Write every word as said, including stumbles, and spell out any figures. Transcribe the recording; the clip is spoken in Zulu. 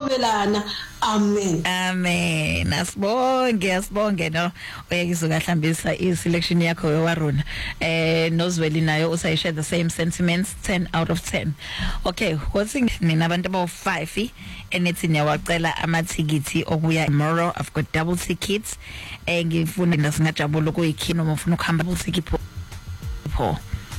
ukuthobelana. Amen. Amen. Asibonge, asibonge no. Uyakizuka hlambisa i-selection yakho wewaruna. Eh nozweli nayo usayishare the same sentiments, ten out of ten. Okay, what's nina abantu aba five enethi niyawacela amathikiti okuya tomorrow. I've got double tickets. Eh ngifuna ndasingajabula kuyikhino mufuna ukuhamba double ticket pho.